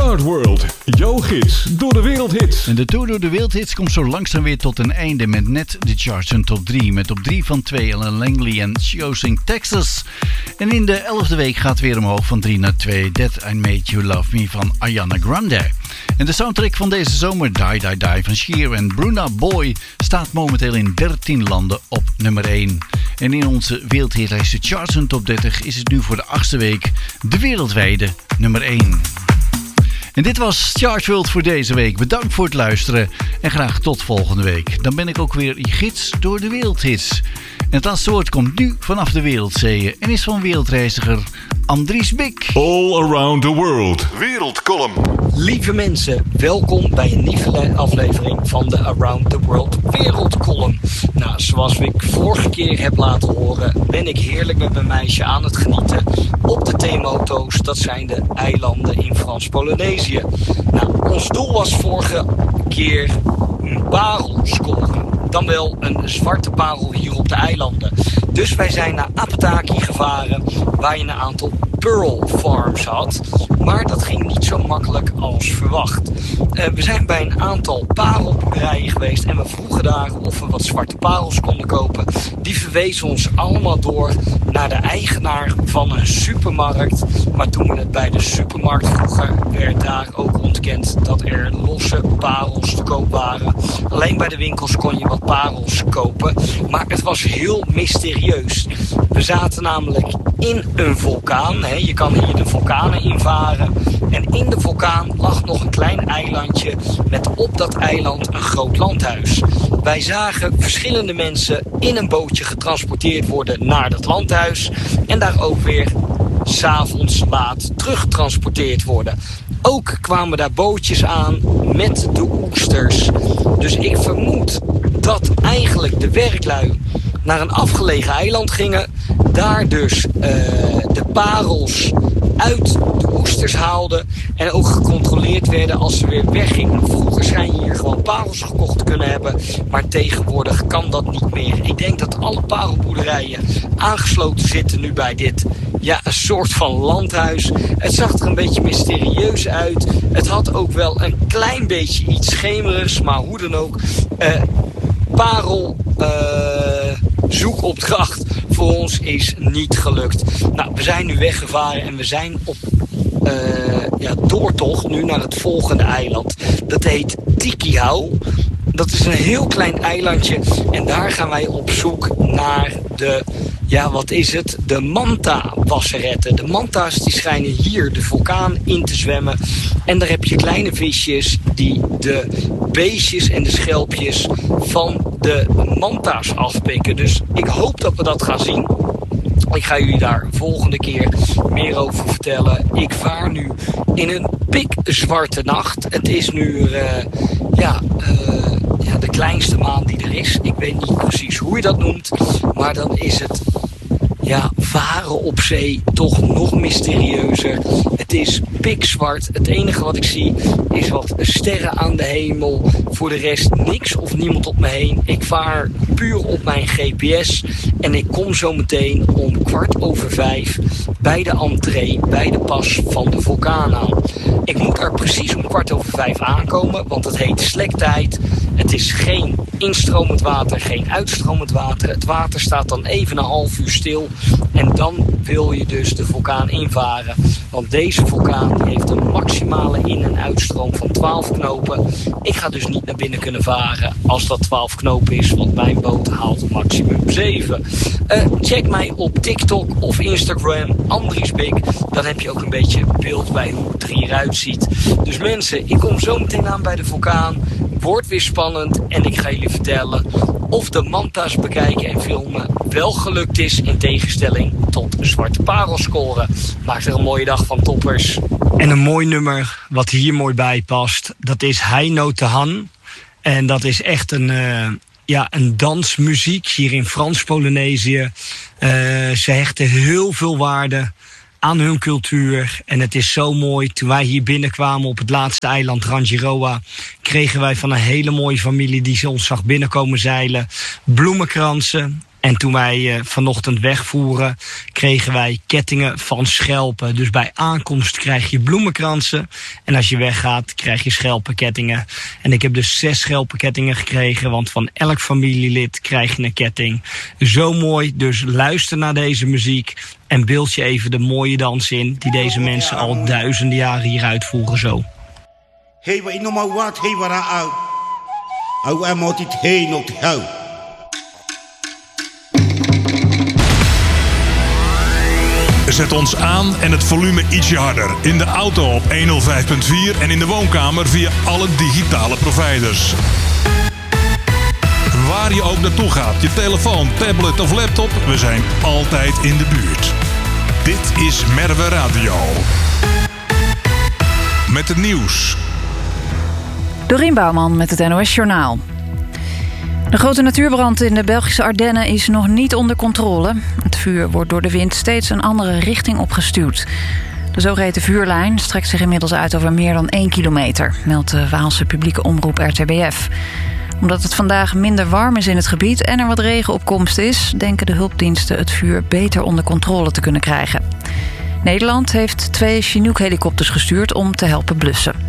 Start World, jouw gids door de wereldhits. En de tour door de wereldhits komt zo langzaam weer tot een einde met net de charts en top 3. Met op 3 van 2 Alan Langley en Choosing Texas. En in de 11e week gaat weer omhoog van 3 naar 2 That I Made You Love Me van Ariana Grande. En de soundtrack van deze zomer, Die Die Die van Cher en Bruna Boy, staat momenteel in 13 landen op nummer 1. En in onze wereldhitlijst de charts en top 30 is het nu voor de 8e week de wereldwijde nummer 1. En dit was Charts World voor deze week. Bedankt voor het luisteren en graag tot volgende week. Dan ben ik ook weer je gids door de wereldhits. En het laatste woord komt nu vanaf de wereldzeeën en is van wereldreiziger Andries Bik. All Around the World, Wereldcolumn. Lieve mensen, welkom bij een nieuwe aflevering van de Around the World Wereldcolumn. Nou, zoals ik vorige keer heb laten horen, ben ik heerlijk met mijn meisje aan het genieten op de theemoto's. Dat zijn de eilanden in Frans-Polynesië. Nou, ons doel was vorige keer een parel scoren. Dan wel een zwarte parel hier op de eilanden. Dus wij zijn naar Apataki gevaren, waar je een aantal pearl farms had. Maar dat ging niet zo makkelijk als verwacht. We zijn bij een aantal parelboerderijen geweest en we vroegen daar of we wat zwarte parels konden kopen. Die verwezen ons allemaal door naar de eigenaar van een supermarkt. Maar toen we het bij de supermarkt vroegen, werd daar ook ontkend dat er losse parels te koop waren. Alleen bij de winkels kon je wat parels kopen, maar het was heel mysterieus. We zaten namelijk in een vulkaan. Je kan hier de vulkanen invaren. En in de vulkaan lag nog een klein eilandje met op dat eiland een groot landhuis. Wij zagen verschillende mensen in een bootje getransporteerd worden naar dat landhuis. En daar ook weer 's avonds laat teruggetransporteerd worden. Ook kwamen daar bootjes aan met de oesters. Dus ik vermoed dat eigenlijk de werklui naar een afgelegen eiland gingen. Daar dus de parels uit de oesters haalden. En ook gecontroleerd werden als ze weer weggingen. Vroeger schijn je hier gewoon parels gekocht te kunnen hebben. Maar tegenwoordig kan dat niet meer. Ik denk dat alle parelboerderijen aangesloten zitten nu bij dit. Ja, een soort van landhuis. Het zag er een beetje mysterieus uit. Het had ook wel een klein beetje iets schemerigs. Maar hoe dan ook. Parel zoekopdracht voor ons is niet gelukt. Nou, we zijn nu weggevaren en we zijn op doortocht nu naar het volgende eiland. Dat heet Tikihau. Dat is een heel klein eilandje en daar gaan wij op zoek naar de, de manta-wasseretten. De manta's die schijnen hier de vulkaan in te zwemmen. En daar heb je kleine visjes die de beestjes en de schelpjes van de manta's afpikken. Dus ik hoop dat we dat gaan zien. Ik ga jullie daar volgende keer meer over vertellen. Ik vaar nu in een pikzwarte nacht. Het is nu de kleinste maan die er is. Ik weet niet precies hoe je dat noemt. Maar dan is het varen op zee toch nog mysterieuzer. Het is pikzwart. Het enige wat ik zie is wat sterren aan de hemel. Voor de rest niks of niemand op me heen. Ik vaar puur op mijn GPS. En ik kom zo meteen om 5:15 bij de entree, bij de pas van de vulkaan aan. Ik moet er precies om 5:15 aankomen, want het heet slektijd. Het is geen instromend water, geen uitstromend water. Het water staat dan even een half uur stil. En dan wil je dus de vulkaan invaren. Want deze vulkaan die heeft een maximale in- en uitstroom van 12 knopen. Ik ga dus niet naar binnen kunnen varen als dat 12 knopen is. Want mijn boot haalt maximum 7. Check mij op TikTok of Instagram, Andries Bik. Dan heb je ook een beetje beeld bij hoe het er hieruit ziet. Dus mensen, ik kom zo meteen aan bij de vulkaan. Wordt weer spannend en ik ga jullie vertellen of de manta's bekijken en filmen wel gelukt is in tegenstelling tot zwarte parels scoren. Maak er een mooie dag van, toppers. En een mooi nummer wat hier mooi bij past, dat is Heino Tehan. En dat is echt een dansmuziek hier in Frans-Polynesië. Ze hechten heel veel waarde aan hun cultuur. En het is zo mooi. Toen wij hier binnenkwamen op het laatste eiland Rangiroa, kregen wij van een hele mooie familie die ons zag binnenkomen zeilen bloemenkransen En toen wij vanochtend wegvoeren, kregen wij kettingen van schelpen. Dus bij aankomst krijg je bloemenkransen. En als je weggaat, krijg je schelpenkettingen. En ik heb dus 6 schelpenkettingen gekregen, want van elk familielid krijg je een ketting. Zo mooi, dus luister naar deze muziek en beeld je even de mooie dans in die deze mensen al duizenden jaren hier uitvoeren zo. Hey, wat nog maar wat, hey, wat aan. Au am altijd heen op hou. Zet ons aan en het volume ietsje harder. In de auto op 105.4 en in de woonkamer via alle digitale providers. Waar je ook naartoe gaat, je telefoon, tablet of laptop, we zijn altijd in de buurt. Dit is Merwe Radio. Met het nieuws. Dorien Bouwman met het NOS Journaal. De grote natuurbrand in de Belgische Ardennen is nog niet onder controle. Het vuur wordt door de wind steeds een andere richting opgestuwd. De zogeheten vuurlijn strekt zich inmiddels uit over meer dan 1 kilometer, meldt de Waalse publieke omroep RTBF. Omdat het vandaag minder warm is in het gebied en er wat regenopkomst is, denken de hulpdiensten het vuur beter onder controle te kunnen krijgen. Nederland heeft 2 Chinook-helikopters gestuurd om te helpen blussen.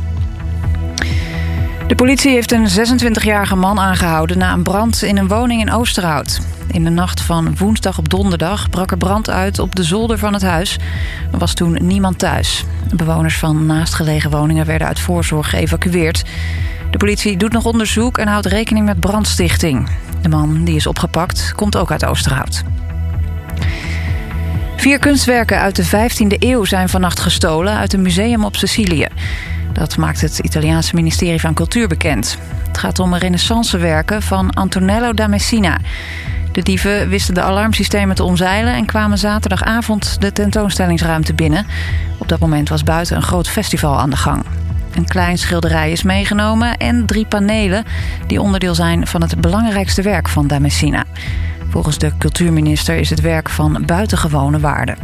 De politie heeft een 26-jarige man aangehouden na een brand in een woning in Oosterhout. In de nacht van woensdag op donderdag brak er brand uit op de zolder van het huis. Er was toen niemand thuis. De bewoners van naastgelegen woningen werden uit voorzorg geëvacueerd. De politie doet nog onderzoek en houdt rekening met brandstichting. De man die is opgepakt komt ook uit Oosterhout. 4 kunstwerken uit de 15e eeuw zijn vannacht gestolen uit een museum op Sicilië. Dat maakt het Italiaanse ministerie van Cultuur bekend. Het gaat om renaissancewerken van Antonello da Messina. De dieven wisten de alarmsystemen te omzeilen en kwamen zaterdagavond de tentoonstellingsruimte binnen. Op dat moment was buiten een groot festival aan de gang. Een klein schilderij is meegenomen en 3 panelen die onderdeel zijn van het belangrijkste werk van da Messina. Volgens de cultuurminister is het werk van buitengewone waarde.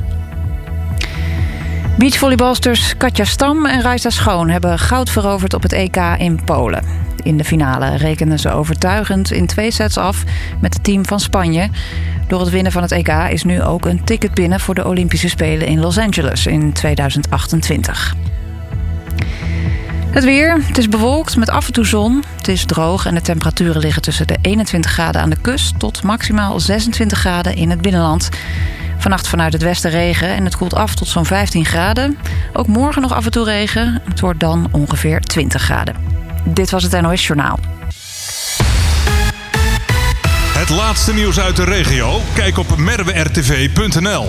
Beachvolleybalsters Katja Stam en Raisa Schoon hebben goud veroverd op het EK in Polen. In de finale rekenden ze overtuigend in 2 sets af met het team van Spanje. Door het winnen van het EK is nu ook een ticket binnen voor de Olympische Spelen in Los Angeles in 2028. Het weer, het is bewolkt met af en toe zon. Het is droog en de temperaturen liggen tussen de 21 graden aan de kust tot maximaal 26 graden in het binnenland. Vannacht vanuit het westen regen en het koelt af tot zo'n 15 graden. Ook morgen nog af en toe regen. Het wordt dan ongeveer 20 graden. Dit was het NOS Journaal. Het laatste nieuws uit de regio? Kijk op merwertv.nl.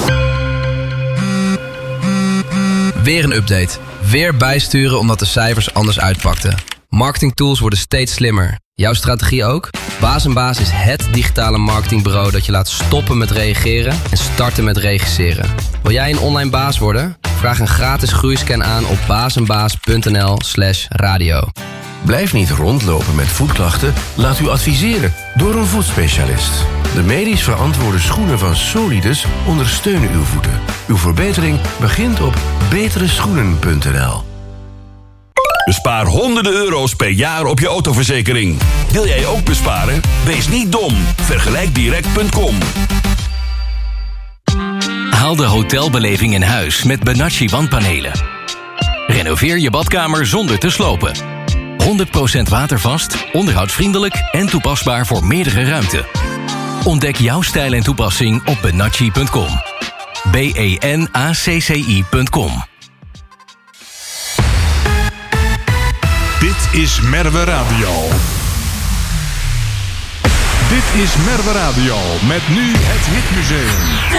Weer een update. Weer bijsturen omdat de cijfers anders uitpakten. Marketingtools worden steeds slimmer. Jouw strategie ook? Baas & Baas is het digitale marketingbureau dat je laat stoppen met reageren en starten met regisseren. Wil jij een online baas worden? Vraag een gratis groeiscan aan op baasnbaas.nl/radio. Blijf niet rondlopen met voetklachten. Laat u adviseren door een voetspecialist. De medisch verantwoorde schoenen van Solidus ondersteunen uw voeten. Uw verbetering begint op betereschoenen.nl. Bespaar honderden euro's per jaar op je autoverzekering. Wil jij ook besparen? Wees niet dom. Vergelijkdirect.com. Haal de hotelbeleving in huis met Benacci wandpanelen. Renoveer je badkamer zonder te slopen. 100% watervast, onderhoudsvriendelijk en toepasbaar voor meerdere ruimten. Ontdek jouw stijl en toepassing op benacci.com. benacci.com. Dit is Merwe Radio. Dit is Merwe Radio met nu het Hitmuseum.